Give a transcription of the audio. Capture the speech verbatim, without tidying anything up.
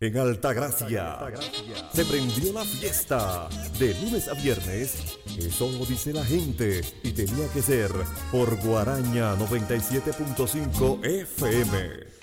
En Altagracia se prendió la fiesta de lunes a viernes. Eso lo dice la gente y tenía que ser por Guaraña noventa y siete punto cinco F M.